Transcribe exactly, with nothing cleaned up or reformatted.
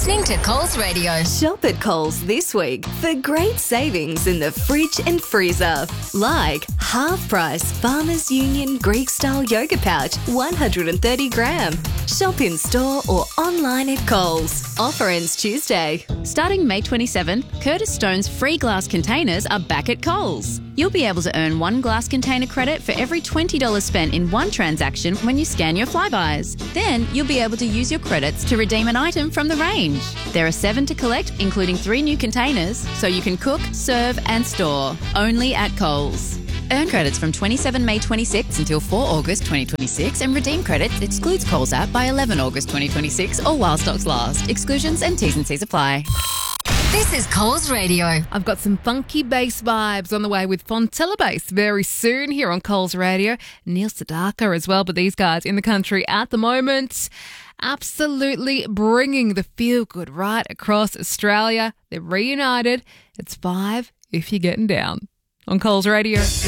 listening to Coles Radio. Shop at Coles this week for great savings in the fridge and freezer. Like half price Farmers Union Greek style yoga pouch, one hundred thirty gram. Shop in store or online at Coles. Offer ends Tuesday. Starting May twenty-seventh, Curtis Stone's free glass containers are back at Coles. You'll be able to earn one glass container credit for every twenty dollars spent in one transaction when you scan your Flybuys. Then you'll be able to use your credits to redeem an item from the range. There are seven to collect, including three new containers, so you can cook, serve and store. Only at Coles. Earn credits from twenty-seventh May twenty-six until fourth August twenty twenty-six and redeem credits excludes Coles app by eleventh August twenty twenty-six or while stocks last. Exclusions and T's and C's apply. This is Coles Radio. I've got some funky bass vibes on the way with Fontella Bass very soon here on Coles Radio. Neil Sedaka as well, but these guys in the country at the moment, absolutely bringing the feel-good right across Australia. They're reunited. It's five if you're getting down on Coles Radio.